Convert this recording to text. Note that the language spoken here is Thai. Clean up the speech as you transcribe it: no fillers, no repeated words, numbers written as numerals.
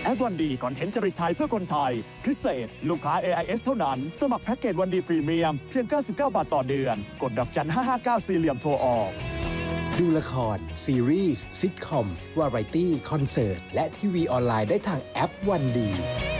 ปวันดีคอนเทนต์จริตไทยเพื่อคนไทยพิเศษลูกค้า AIS เท่านั้นสมัครแพ็กเกจวันดีพรีเมียมเพียง99 บาทต่อเดือนกดดอกจัน559สี่เหลี่ยมโทรออกดูละครซีรีส์ซิทคอมวาไรตี้คอนเสิร์ตและทีวีออนไลน์ได้ทางแอปวันดี